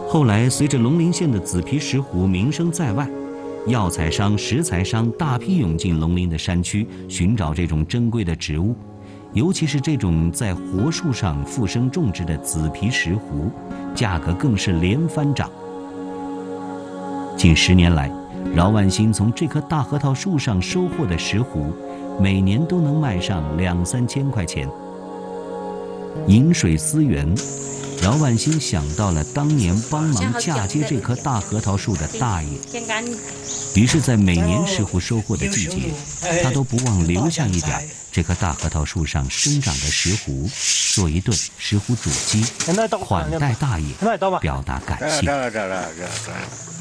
后来，随着龙陵县的紫皮石斛名声在外，药材商、石材商大批涌进龙陵的山区，寻找这种珍贵的植物，尤其是这种在活树上附生种植的紫皮石斛，价格更是连番涨。近10年来，饶万兴从这棵大核桃树上收获的石斛，每年都能卖上2、3千块钱。饮水思源，饶万兴想到了当年帮忙嫁接这棵大核桃树的大爷，于是，在每年石斛收获的季节，他都不忘留下一点这棵大核桃树上生长的石斛，做一顿石斛煮鸡，款待大爷，表达感谢。